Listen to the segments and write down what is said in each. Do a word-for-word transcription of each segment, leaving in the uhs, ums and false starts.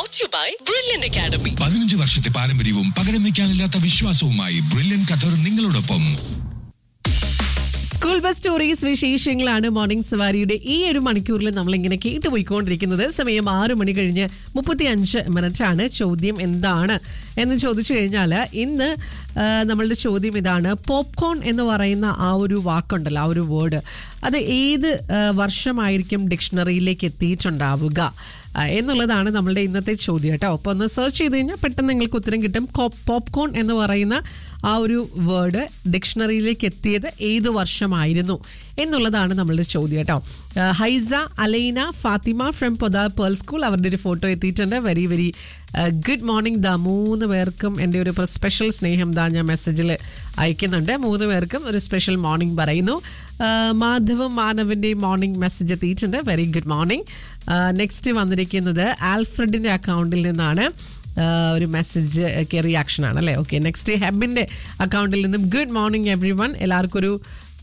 brought to you by Brilliant Academy. പതിനഞ്ച് വർഷത്തെ പാരമ്പര്യവും പകരം വെക്കാനില്ലാത്ത വിശ്വാസവുമായി ബ്രില്യൻ ഖത്തർ നിങ്ങളോടൊപ്പം. സ്കൂൾ ബസ് സ്റ്റോറീസ് വിശേഷങ്ങളാണ് മോർണിംഗ് സവാരിയുടെ ഈ ഒരു മണിക്കൂറിൽ നമ്മളിങ്ങനെ കേട്ടുപോയിക്കൊണ്ടിരിക്കുന്നത്. സമയം ആറു മണി കഴിഞ്ഞ് മുപ്പത്തി അഞ്ച് മിനിറ്റ് ആണ്. ചോദ്യം എന്താണ് എന്ന് ചോദിച്ചു കഴിഞ്ഞാൽ ഇന്ന് നമ്മളുടെ ചോദ്യം ഇതാണ്: പോപ്കോൺ എന്ന് പറയുന്ന ആ ഒരു വാക്കുണ്ടല്ലോ, ആ ഒരു വേർഡ്, അത് ഏത് വർഷമായിരിക്കും ഡിക്ഷണറിയിലേക്ക് എത്തിയിട്ടുണ്ടാവുക എന്നുള്ളതാണ് നമ്മളുടെ ഇന്നത്തെ ചോദ്യം കേട്ടോ. അപ്പോൾ ഒന്ന് സെർച്ച് ചെയ്ത് കഴിഞ്ഞാൽ പെട്ടെന്ന് നിങ്ങൾക്ക് ഉത്തരം കിട്ടും. പോപ്കോൺ എന്ന് പറയുന്ന ആ ഒരു വേർഡ് ഡിക്ഷണറിയിലേക്ക് എത്തിയത് ഏത് വർഷമായിരുന്നു എന്നുള്ളതാണ് നമ്മളുടെ ചോദ്യം കേട്ടോ. ഹൈസ, അലൈന, ഫാത്തിമ ഫ്രം പൊദാ പേൾ സ്കൂൾ, അവരുടെ ഒരു ഫോട്ടോ എത്തിയിട്ടുണ്ട്. Very very good morning. ദാ മൂന്ന് പേർക്കും എൻ്റെ ഒരു സ്പെഷ്യൽ സ്നേഹം ദാ ഞാൻ മെസ്സേജിൽ അയക്കുന്നുണ്ട്. മൂന്ന് പേർക്കും ഒരു സ്പെഷ്യൽ മോർണിംഗ് പറയുന്നു. മാധവും മാനവിൻ്റെയും മോർണിംഗ് മെസ്സേജ് എത്തിയിട്ടുണ്ട്. Very good morning. നെക്സ്റ്റ് വന്നിരിക്കുന്നത് ആൽഫ്രഡിൻ്റെ അക്കൗണ്ടിൽ നിന്നാണ് ഒരു മെസ്സേജ് ഒക്കെ റിയാക്ഷൻ ആണ് അല്ലേ. ഓക്കെ, നെക്സ്റ്റ് ഹെബിൻ്റെ അക്കൗണ്ടിൽ നിന്നും ഗുഡ് മോർണിംഗ് എവ്രി വൺ, എല്ലാവർക്കും ഒരു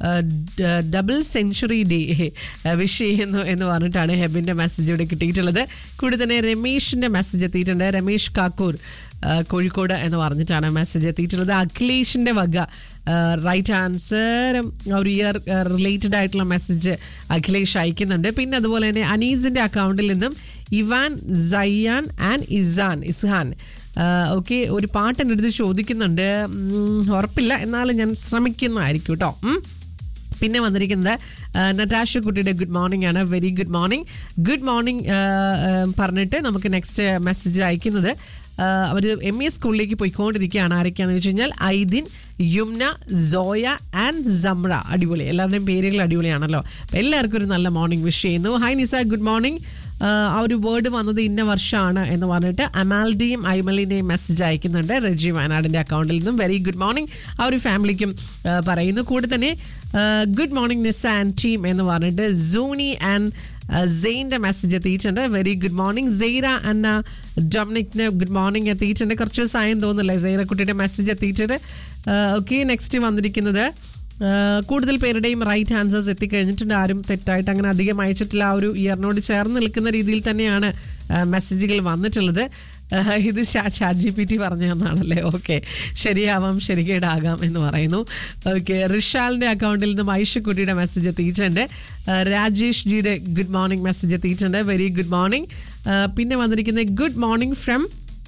ഡബിൾ സെഞ്ചുറി ഡേ വിഷ് ചെയ്യുന്നു എന്ന് പറഞ്ഞിട്ടാണ് ഹെബിൻ്റെ മെസ്സേജ് ഇവിടെ കിട്ടിയിട്ടുള്ളത്. കൂടി തന്നെ രമേഷിൻ്റെ മെസ്സേജ് എത്തിയിട്ടുണ്ട്. രമേഷ് കാക്കൂർ കോഴിക്കോട് എന്ന് പറഞ്ഞിട്ടാണ് മെസ്സേജ് എത്തിയിട്ടുള്ളത്. അഖിലേഷിൻ്റെ വക റൈറ്റ് ആൻസർ ഒരു ഇയർ റിലേറ്റഡ് ആയിട്ടുള്ള മെസ്സേജ് അഖിലേഷ് അയക്കുന്നുണ്ട്. പിന്നെ അതുപോലെ തന്നെ അനീസിൻ്റെ അക്കൗണ്ടിൽ നിന്നും Ivan, Sayyan and Izan Izhan okay ഒരു പാട്ടിൻ്റെ അടുത്ത് ചോദിക്കുന്നുണ്ട്. ഉറപ്പില്ല, എന്നാലും ഞാൻ ശ്രമിക്കുന്നതായിരിക്കും കേട്ടോ. പിന്നെ വന്നിരിക്കുന്നത് നറ്റാഷ കുട്ടിയുടെ ഗുഡ് മോർണിംഗ് ആണ്. Very good morning. Good morning പറഞ്ഞിട്ട് നമുക്ക് നെക്സ്റ്റ് മെസ്സേജ് അയക്കുന്നത് അവർ എം ഇ സ്കൂളിലേക്ക് പോയിക്കൊണ്ടിരിക്കുകയാണ്. ആരൊക്കെയാണെന്ന് വെച്ച് കഴിഞ്ഞാൽ ഐദിൻ, യുംന, സോയ ആൻഡ് സമ്ര. അടിപൊളി, എല്ലാവരുടെയും പേരുകൾ അടിപൊളിയാണല്ലോ. അപ്പം എല്ലാവർക്കും ഒരു നല്ല മോർണിംഗ് വിഷ് ചെയ്യുന്നു. ഹായ് നിസ, ഗുഡ് മോർണിംഗ്. ആ ഒരു വേർഡ് വന്നത് ഇന്ന വർഷമാണ് എന്ന് പറഞ്ഞിട്ട് അമാൽഡിയും ഐമലിൻ്റെയും മെസ്സേജ് അയക്കുന്നുണ്ട് റെജി വയനാടിൻ്റെ അക്കൗണ്ടിൽ നിന്നും. വെരി ഗുഡ് മോർണിംഗ് ആ ഒരു ഫാമിലിക്കും പറയുന്നു. കൂടെ തന്നെ good morning Nisa and team എന്ന് പറഞ്ഞിട്ട് സൂനി ആൻഡ് സെയിൻ്റെ മെസ്സേജ് എത്തിയിട്ടുണ്ട്. Very good morning. സെയ്റ അന്ന ഡൊമിനിക്കിന് ഗുഡ് മോർണിംഗ് എത്തിയിട്ടുണ്ട്. കുറച്ച് ദിവസമായെന്ന് തോന്നുന്നില്ലേ സെയ്റ കുട്ടിയുടെ മെസ്സേജ് എത്തിയിട്ടുണ്ട്. ഓക്കെ, നെക്സ്റ്റ് വന്നിരിക്കുന്നത് കൂടുതൽ പേരുടെയും റൈറ്റ് ആൻസേഴ്സ് എത്തിക്കഴിഞ്ഞിട്ടുണ്ട്. ആരും തെറ്റായിട്ട് അങ്ങനെ അധികം അയച്ചിട്ടില്ല. ആ ഒരു ഇയറിനോട് ചേർന്ന് നിൽക്കുന്ന രീതിയിൽ തന്നെയാണ് മെസ്സേജുകൾ വന്നിട്ടുള്ളത്. ഇത് ചാറ്റ് ജി പി ടി പറഞ്ഞു തന്നാണല്ലേ. ഓക്കെ, ശരിയാവാം ശരികേടാകാം എന്ന് പറയുന്നു. ഓക്കെ, റിഷാലിൻ്റെ അക്കൗണ്ടിൽ നിന്നും ഐഷക്കുട്ടിയുടെ മെസ്സേജ് എത്തിയിട്ടുണ്ട്. രാജേഷ് ജിയുടെ ഗുഡ് മോർണിംഗ് മെസ്സേജ് എത്തിയിട്ടുണ്ട്. Very good morning. പിന്നെ വന്നിരിക്കുന്നത് ഗുഡ് മോർണിംഗ് ഫ്രം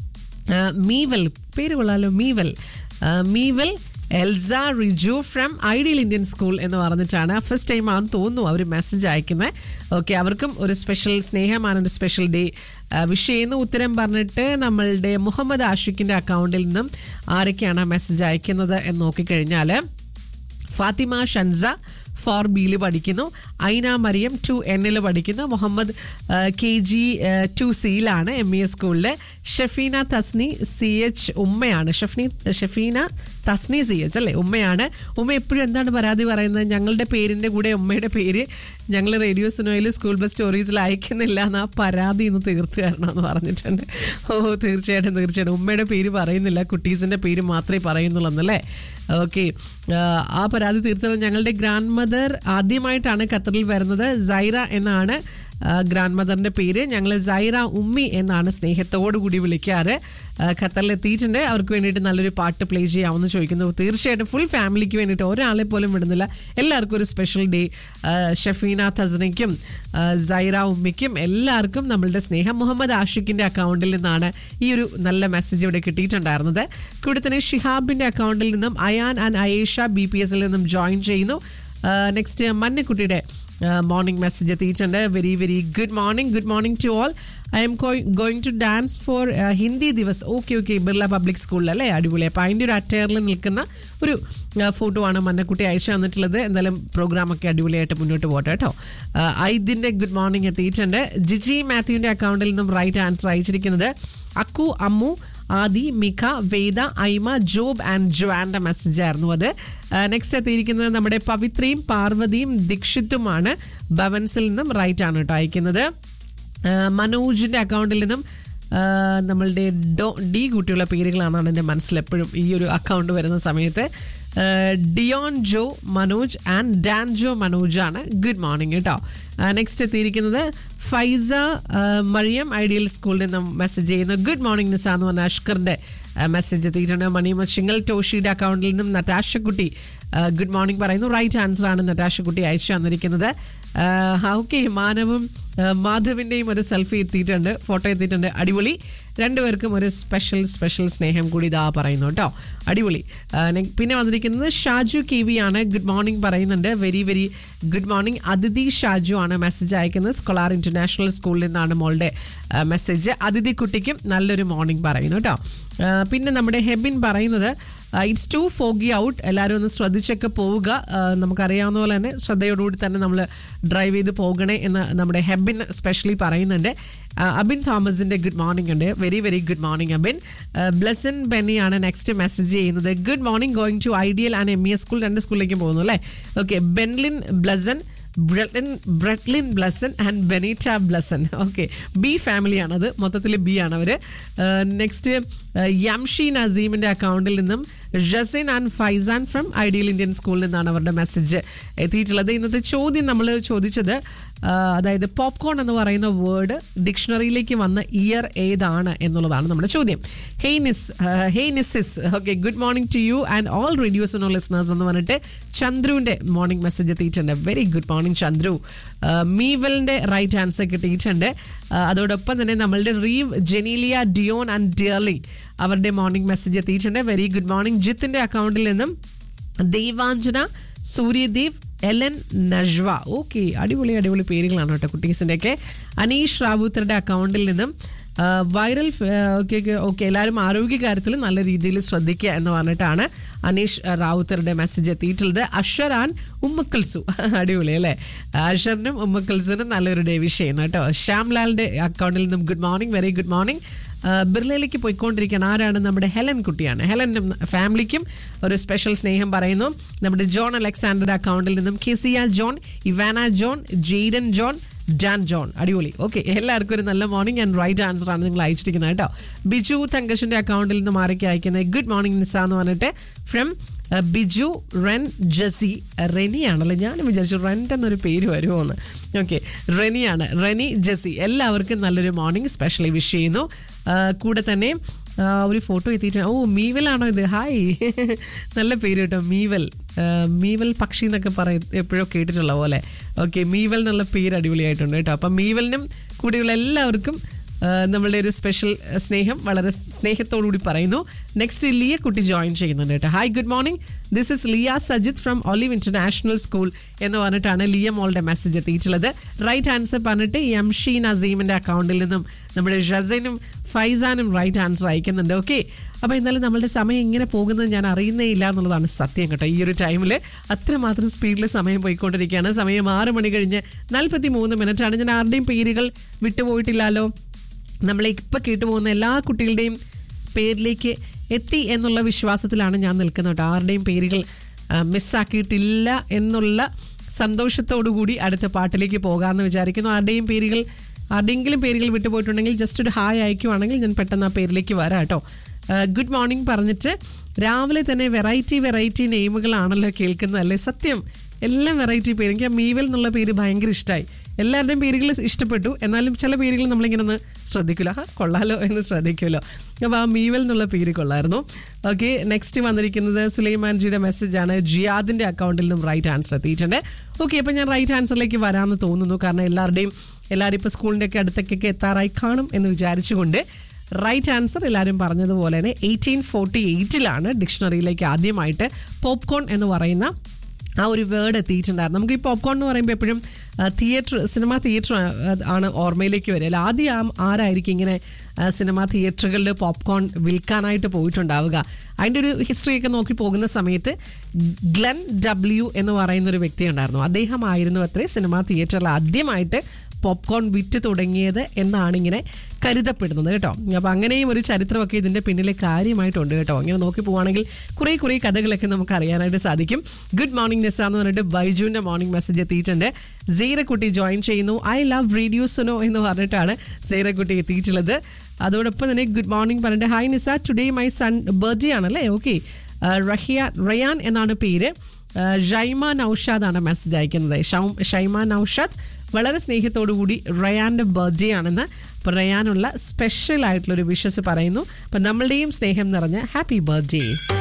മീവൽ, പേര് കൊള്ളാലോ, മീവൽ മീവൽ Elsa Riju from ideal Indian school എന്ന് പറഞ്ഞിട്ടാണ്. ഫസ്റ്റ് ടൈം ആണെന്ന് തോന്നുന്നു അവർ മെസ്സേജ് അയക്കുന്നത്. ഓക്കെ, അവർക്കും ഒരു സ്പെഷ്യൽ സ്നേഹമാണ്, ഒരു സ്പെഷ്യൽ ഡേ വിഷ് ചെയ്യുന്നു. ഉത്തരം പറഞ്ഞിട്ട് നമ്മളുടെ മുഹമ്മദ് ആഷിഖിൻ്റെ അക്കൗണ്ടിൽ നിന്നും ആരൊക്കെയാണ് മെസ്സേജ് അയക്കുന്നത് എന്ന് നോക്കിക്കഴിഞ്ഞാൽ ഫാത്തിമ ഷൻസ ഫോർ ബിയിൽ പഠിക്കുന്നു. ഐന മറിയം ടു എന്നിൽ പഠിക്കുന്നു. Muhammad K G to സിയിലാണ് M E S സ്കൂളിൽ. ഷഫീന തസ്നി സി എച്ച് ഉമ്മയാണ്. ഷഫീ ഷഫീന തസ്നി സി എച്ച് അല്ലേ, ഉമ്മയാണ്. ഉമ്മ എപ്പോഴും എന്താണ് പരാതി പറയുന്നത്, ഞങ്ങളുടെ പേരിൻ്റെ കൂടെ ഉമ്മയുടെ പേര് ഞങ്ങൾ റേഡിയോ സിനോയിൽ സ്കൂൾ ബസ് സ്റ്റോറീസിൽ അയക്കുന്നില്ല എന്ന്. ആ പരാതി ഇന്ന് തീർത്തു തരണമെന്ന് പറഞ്ഞിട്ടുണ്ട്. ഓ തീർച്ചയായിട്ടും തീർച്ചയായിട്ടും ഉമ്മയുടെ പേര് പറയുന്നില്ല, കുട്ടീസിൻ്റെ പേര് മാത്രമേ പറയുന്നുള്ളൂ എന്നല്ലേ. ഓക്കെ, ആ പരാതി തീർച്ചയായിട്ടും. ഞങ്ങളുടെ ഗ്രാൻഡ് മദർ ആദ്യമായിട്ടാണ് ഖത്തറിൽ വരുന്നത്. സൈറ എന്നാണ് ഗ്രാൻഡ് മദറിൻ്റെ പേര്. ഞങ്ങൾ സൈറ ഉമ്മി എന്നാണ് സ്നേഹത്തോടു കൂടി വിളിക്കാറ്. ഖത്തറിൽ എത്തിയിട്ടുണ്ട്. അവർക്ക് വേണ്ടിയിട്ട് നല്ലൊരു പാട്ട് പ്ലേ ചെയ്യാമെന്ന് ചോദിക്കുന്നു. തീർച്ചയായിട്ടും ഫുൾ ഫാമിലിക്ക് വേണ്ടിയിട്ട് ഒരാളെ പോലും വിടുന്നില്ല. എല്ലാവർക്കും ഒരു സ്പെഷ്യൽ ഡേ. ഷഫീന തസ്നിക്കും സൈറ ഉമ്മിക്കും എല്ലാവർക്കും നമ്മളുടെ സ്നേഹം. മുഹമ്മദ് ആഷിഖിൻ്റെ അക്കൗണ്ടിൽ നിന്നാണ് ഈ ഒരു നല്ല മെസ്സേജ് ഇവിടെ കിട്ടിയിട്ടുണ്ടായിരുന്നത്. കൂടെ തന്നെ ഷിഹാബിൻ്റെ അക്കൗണ്ടിൽ നിന്നും Ayan and Ayesha B P എസിൽ നിന്നും ജോയിൻ ചെയ്യുന്നു. നെക്സ്റ്റ് മന്നക്കുട്ടിയുടെ മോർണിംഗ് മെസ്സേജ് എത്തിയിട്ടുണ്ട്. Very very good morning. Good morning to all. I am going to dance four Hindi Divas. Okay okay, Birla public സ്കൂളിൽ അല്ലേ, അടിപൊളി. അപ്പോൾ അതിൻ്റെ ഒരു അറ്റയറിൽ നിൽക്കുന്ന ഒരു ഫോട്ടോ ആണ് മന്നക്കുട്ടി അയച്ചു തന്നിട്ടുള്ളത്. എന്തായാലും പ്രോഗ്രാമൊക്കെ അടിപൊളിയായിട്ട് മുന്നോട്ട് പോട്ടെ കേട്ടോ. ഐദിൻ്റെ ഗുഡ് മോർണിംഗ് എത്തിയിട്ടുണ്ട്. ജിജി മാത്യുവിൻ്റെ അക്കൗണ്ടിൽ നിന്നും റൈറ്റ് ആൻസർ അയച്ചിരിക്കുന്നത് അക്കു, അമ്മു, ആദി, മിഖ, വേദ, ഐമ, ജോബ് ആൻഡ് ജോആൻ്റെ മെസ്സേജ് ആയിരുന്നു അത്. നെക്സ്റ്റ് എത്തിയിരിക്കുന്നത് നമ്മുടെ പവിത്രയും പാർവതിയും ദീക്ഷിത്തുമാണ്. ഭവൻസിൽ നിന്നും റൈറ്റ് ആണ് കേട്ടോ അയക്കുന്നത്. മനോജിൻ്റെ അക്കൗണ്ടിൽ നിന്നും നമ്മളുടെ ഡോ ഡി കുട്ടിയുള്ള പേരുകളാണെന്നാണ് എൻ്റെ മനസ്സിലെപ്പോഴും ഈ ഒരു അക്കൗണ്ട് വരുന്ന സമയത്ത്. Dion Joe Manoj and Dan ജോ മനോജ് ആണ്. ഗുഡ് മോർണിംഗ് കേട്ടോ. നെക്സ്റ്റ് എത്തിയിരിക്കുന്നത് ഫൈസ മറിയം ഐഡിയൽ സ്കൂളിൽ നിന്നും മെസ്സേജ് ചെയ്യുന്നു. ഗുഡ് മോർണിംഗ് നിസ എന്ന് പറഞ്ഞ അഷ്കറിന്റെ മെസ്സേജ് എത്തിയിട്ടുണ്ട്. മണിമച്ചിങ്ങൽ ടോഷിയുടെ അക്കൗണ്ടിൽ നിന്നും നറ്റാശക്കുട്ടി ഗുഡ് മോർണിംഗ് പറയുന്നു. റൈറ്റ് ആൻസർ ആണ് നറ്റാശക്കുട്ടി അയച്ചു തന്നിരിക്കുന്നത്. ഓക്കെ, മാനവും മാധവിൻ്റെയും ഒരു സെൽഫി എത്തിയിട്ടുണ്ട്, ഫോട്ടോ എത്തിയിട്ടുണ്ട്. അടിപൊളി. രണ്ടുപേർക്കും ഒരു സ്പെഷ്യൽ സ്പെഷ്യൽ സ്നേഹം കൂടി ഇതാ പറയുന്നു കേട്ടോ. അടിപൊളി. പിന്നെ വന്നിരിക്കുന്നത് ഷാജു കെ വി ആണ്. ഗുഡ് മോർണിംഗ് പറയുന്നുണ്ട്. Very very good morning. അതിഥി ഷാജു ആണ് മെസ്സേജ് അയക്കുന്നത്. സ്കോളാർ ഇന്റർനാഷണൽ സ്കൂളിൽ നിന്നാണ് മോളുടെ മെസ്സേജ്. അതിഥി കുട്ടിക്കും നല്ലൊരു മോർണിംഗ് പറയുന്നു കേട്ടോ. പിന്നെ നമ്മുടെ ഹെബിൻ പറയുന്നത് ഇറ്റ്സ് ടു ഫോഗി ഔട്ട്, എല്ലാവരും ഒന്ന് ശ്രദ്ധിച്ചൊക്കെ പോവുക. നമുക്കറിയാവുന്ന പോലെ തന്നെ ശ്രദ്ധയോടുകൂടി തന്നെ നമ്മൾ ഡ്രൈവ് ചെയ്ത് പോകണേ എന്ന് നമ്മുടെ ഹെബിൻ സ്പെഷ്യലി പറയുന്നുണ്ട്. അബിൻ തോമസിന്റെ ഗുഡ് മോർണിംഗ് ഉണ്ട്. Very very good morning Abin. Blessan ബെന്നിയാണ് next message ചെയ്യുന്നത്. Good morning, going to ideal and M E S school, രണ്ട് സ്കൂളിലേക്ക് പോകുന്നു അല്ലേ. Okay, Benlin Blessan, ബ്രെറ്റ്ലിൻ ബ്രെറ്റ്ലിൻ Blessan and Benita Blessan. Okay, B ഫാമിലിയാണത്, മൊത്തത്തിൽ ബി ആണ് അവർ. നെക്സ്റ്റ് യംഷി നസീമിൻ്റെ അക്കൗണ്ടിൽ നിന്നും Jasin and Faizan from ideal Indian സ്കൂളിൽ നിന്നാണ് അവരുടെ മെസ്സേജ് എത്തിയിട്ടുള്ളത്. ഇന്നത്തെ ചോദ്യം നമ്മൾ ചോദിച്ചത്, അതായത് പോപ്കോൺ എന്ന് പറയുന്ന വേർഡ് ഡിക്ഷണറിയിലേക്ക് വന്ന ഇയർ ഏതാണ് എന്നുള്ളതാണ് നമ്മുടെ ചോദ്യം. Hey നിസ് hey നിസിസ് okay, good morning to you and all radios no listeners എന്ന് പറഞ്ഞിട്ട് ചന്ദ്രുവിൻ്റെ മോർണിംഗ് മെസ്സേജ് എത്തിയിട്ടുണ്ട്. Very good morning Chandru. മീവലിൻ്റെ right answer കിട്ടിയിട്ടുണ്ട്. അതോടൊപ്പം തന്നെ നമ്മളുടെ റീവ്, ജെനീലിയ, ഡിയോൺ ആൻഡ് ഡിയർലി അവരുടെ മോർണിംഗ് മെസ്സേജ് എത്തിയിട്ടുണ്ട്. Very good morning. ജിത്തിന്റെ അക്കൗണ്ടിൽ നിന്നും ദേവാഞ്ജന, സൂര്യദേവ്, എലൻ, നജ്വ. ഓക്കെ, അടിപൊളി അടിപൊളി പേരുകളാണ് കേട്ടോ കുട്ടീസിൻ്റെ ഒക്കെ. അനീഷ് റാവുത്തറുടെ അക്കൗണ്ടിൽ നിന്നും വൈറൽ ഓക്കെ ഓക്കെ എല്ലാവരും ആരോഗ്യകാര്യത്തിൽ നല്ല രീതിയിൽ ശ്രദ്ധിക്കുക എന്ന് പറഞ്ഞിട്ടാണ് അനീഷ് റാവുത്തറുടെ മെസ്സേജ് എത്തിയിട്ടുള്ളത്. അഷർ ആൻഡ് ഉമ്മക്കൽസു, അടിപൊളി അല്ലേ. അഷറിനും ഉമ്മക്കൽസുനും നല്ലൊരു ഡേ വിഷ് ചെയ്യുന്നു കേട്ടോ. ശ്യാംലാലിൻ്റെ അക്കൗണ്ടിൽ നിന്നും good morning, very good morning. ബിർലയിലേക്ക് പോയിക്കൊണ്ടിരിക്കുകയാണ്. ആരാണ്? നമ്മുടെ ഹെലൻ കുട്ടിയാണ്. ഹെലനും ഫാമിലിക്കും ഒരു സ്പെഷ്യൽ സ്നേഹം പറയുന്നു. നമ്മുടെ ജോൺ അലക്സാണ്ടറുടെ അക്കൗണ്ടിൽ നിന്നും Kezia John, Ivana John, Jayden John, Dan John. അടിപൊളി. ഓക്കെ, എല്ലാവർക്കും ഒരു നല്ല മോർണിംഗ് ആൻഡ് റൈറ്റ് ആൻസർ ആണ് നിങ്ങൾ അയച്ചിരിക്കുന്നത് കേട്ടോ. ബിജു തങ്കശിന്റെ അക്കൗണ്ടിൽ നിന്ന് മാറിക്ക് അയക്കുന്നത് ഗുഡ് മോർണിംഗ് നിസ എന്ന് പറഞ്ഞിട്ട് ഫ്രം ബിജു റെൻ ജസി. റെനിയാണല്ലോ, ഞാൻ വിചാരിച്ചു റെൻ്റ് എന്നൊരു പേര് വരുമോ എന്ന്. ഓക്കെ, റെനിയാണ്. റെനി ജസി, എല്ലാവർക്കും നല്ലൊരു മോർണിംഗ് സ്പെഷ്യലി വിഷ് ചെയ്യുന്നു. കൂടെ തന്നെ ഒരു ഫോട്ടോ എത്തിയിട്ട്, ഓ മീവലാണോ ഇത്? ഹായ്, നല്ല പേര് കേട്ടോ, മീവൽ. മീവൽ പക്ഷി എന്നൊക്കെ പറയും, എപ്പോഴോ കേട്ടിട്ടുള്ള പോലെ. ഓക്കെ, മീവൽ എന്നുള്ള പേര് അടിപൊളിയായിട്ടുണ്ട് കേട്ടോ. അപ്പം മീവലിനും കൂടിയുള്ള എല്ലാവർക്കും നമ്മളുടെ ഒരു സ്പെഷ്യൽ സ്നേഹം വളരെ സ്നേഹത്തോടുകൂടി പറയുന്നു. നെക്സ്റ്റ് ലിയ കുട്ടി ജോയിൻ ചെയ്യുന്നുണ്ട് കേട്ടോ. Hi, good morning. This is Liya Sajith from olive international school എന്ന് പറഞ്ഞിട്ടാണ് ലിയ മോളുടെ മെസ്സേജ് എത്തിയിട്ടുള്ളത്. റൈറ്റ് ആൻസർ പറഞ്ഞിട്ട് യംഷി നസീമിൻ്റെ അക്കൗണ്ടിൽ നിന്നും നമ്മുടെ ഷസനും ഫൈസാനും റൈറ്റ് ആൻസർ അയക്കുന്നുണ്ട്. ഓക്കെ, അപ്പോൾ എന്നാലും നമ്മളുടെ സമയം ഇങ്ങനെ പോകുന്നത് ഞാൻ അറിയുന്നേ ഇല്ല എന്നുള്ളതാണ് സത്യം കേട്ടോ. ഈ ഒരു ടൈമിൽ അത്രമാത്രം സ്പീഡിൽ സമയം പോയിക്കൊണ്ടിരിക്കുകയാണ്. സമയം ആറ് മണി കഴിഞ്ഞ് നാൽപ്പത്തി മൂന്ന് മിനിറ്റാണ്. ഞാൻ ആരുടെയും പേരുകൾ വിട്ടുപോയിട്ടില്ലല്ലോ. നമ്മളെ ഇപ്പം കേട്ടുപോകുന്ന എല്ലാ കുട്ടികളുടെയും പേരിലേക്ക് എത്തി എന്നുള്ള വിശ്വാസത്തിലാണ് ഞാൻ നിൽക്കുന്നത് കേട്ടോ. ആരുടെയും പേരുകൾ മിസ്സാക്കിയിട്ടില്ല എന്നുള്ള സന്തോഷത്തോടു കൂടി അടുത്ത പാട്ടിലേക്ക് പോകാമെന്ന് വിചാരിക്കുന്നു. ആരുടെയും പേരുകൾ ആരുടെയെങ്കിലും പേരുകൾ വിട്ടുപോയിട്ടുണ്ടെങ്കിൽ ജസ്റ്റ് ഒരു ഹായ് അയക്കുവാണെങ്കിൽ ഞാൻ പെട്ടെന്ന് ആ പേരിലേക്ക് വരാം കേട്ടോ. ഗുഡ് മോർണിംഗ് പറഞ്ഞിട്ട് രാവിലെ തന്നെ വെറൈറ്റി വെറൈറ്റി നെയിമുകളാണല്ലോ കേൾക്കുന്നത് അല്ലേ. സത്യം, എല്ലാം വെറൈറ്റി പേര്. എനിക്ക് ആ മീവൽ എന്നുള്ള പേര് ഭയങ്കര ഇഷ്ടമായി. എല്ലാവരുടെയും പേരുകൾ ഇഷ്ടപ്പെട്ടു, എന്നാലും ചില പേരുകൾ നമ്മളിങ്ങനെ ഒന്ന് ശ്രദ്ധിക്കില്ല, ഹാ കൊള്ളാലോ എന്ന് ശ്രദ്ധിക്കുമല്ലോ. അപ്പോൾ ആ മീവൽ എന്നുള്ള പേര് കൊള്ളായിരുന്നു. ഓക്കെ, നെക്സ്റ്റ് വന്നിരിക്കുന്നത് സുലൈമാൻജിയുടെ മെസ്സേജാണ്. ജിയാദിൻ്റെ അക്കൗണ്ടിൽ നിന്നും റൈറ്റ് ആൻസർ എത്തിയിട്ടുണ്ട്. ഓക്കെ, അപ്പോൾ ഞാൻ റൈറ്റ് ആൻസറിലേക്ക് വരാമെന്ന് തോന്നുന്നു. കാരണം എല്ലാവരുടെയും എല്ലാവരും ഇപ്പോൾ സ്കൂളിൻ്റെ ഒക്കെ അടുത്തൊക്കെ എത്താറായി കാണും എന്ന് വിചാരിച്ചുകൊണ്ട് റൈറ്റ് ആൻസർ എല്ലാവരും പറഞ്ഞതുപോലെ തന്നെ എയ്റ്റീൻ ഫോർട്ടി എയ്റ്റിലാണ് ഡിക്ഷണറിയിലേക്ക് ആദ്യമായിട്ട് പോപ്കോൺ എന്ന് പറയുന്ന ആ ഒരു വേർഡ് എത്തിയിട്ടുണ്ടായിരുന്നു. നമുക്ക് ഈ പോപ്കോൺ എന്ന് പറയുമ്പോൾ എപ്പോഴും തിയേറ്റർ, സിനിമ തിയേറ്റർ ആണ് ഓർമ്മയിലേക്ക് വരിക. അല്ല, ആദ്യം ആരായിരിക്കും ഇങ്ങനെ സിനിമ തിയേറ്ററുകളിൽ പോപ്കോൺ വിൽക്കാനായിട്ട് പോയിട്ടുണ്ടാവുക? അതിൻ്റെ ഒരു ഹിസ്റ്ററിയൊക്കെ നോക്കി പോകുന്ന സമയത്ത് ഗ്ലെൻ ഡബ്ല്യു എന്ന് പറയുന്നൊരു വ്യക്തി ഉണ്ടായിരുന്നു. അദ്ദേഹമായിരുന്നു അത്രേ സിനിമ തിയേറ്ററിൽ ആദ്യമായിട്ട് പോപ്കോൺ വിറ്റ് തുടങ്ങിയത് എന്നാണ് ഇങ്ങനെ കരുതപ്പെടുന്നത് കേട്ടോ. അപ്പോൾ അങ്ങനെയും ഒരു ചരിത്രമൊക്കെ ഇതിൻ്റെ പിന്നിലെ കാര്യമായിട്ടുണ്ട് കേട്ടോ. ഇങ്ങനെ നോക്കി പോവുകയാണെങ്കിൽ കുറേ കുറേ കഥകളൊക്കെ നമുക്ക് അറിയാനായിട്ട് സാധിക്കും. ഗുഡ് മോർണിംഗ് നിസ എന്ന് പറഞ്ഞിട്ട് ബൈജുവിൻ്റെ മോർണിംഗ് മെസ്സേജ് എത്തിയിട്ടുണ്ട്. സീറക്കുട്ടി ജോയിൻ ചെയ്യുന്നു. ഐ ലവ് റേഡിയോ സുനോ എന്ന് പറഞ്ഞിട്ടാണ് സീറക്കുട്ടി എത്തിയിട്ടുള്ളത്. അതോടൊപ്പം തന്നെ ഗുഡ് മോർണിംഗ് പറഞ്ഞിട്ട് hi Nisa, today my son birthday ആണല്ലേ. ഓക്കെ, റഹിയ റയാൻ എന്നാണ് പേര്. ഷൈമ നൌഷാദാണ് മെസ്സേജ് അയക്കുന്നത്. ഷൈമ നൌഷാദ് വളരെ സ്നേഹത്തോടു കൂടി റയാൻ്റെ ബർത്ത്ഡേ ആണെന്ന്. അപ്പോൾ റയാനുള്ള സ്പെഷ്യൽ ആയിട്ടുള്ളൊരു വിഷസ് പറയുന്നു. അപ്പം നമ്മളുടെയും സ്നേഹം നിറഞ്ഞ ഹാപ്പി ബർത്ത്ഡേ.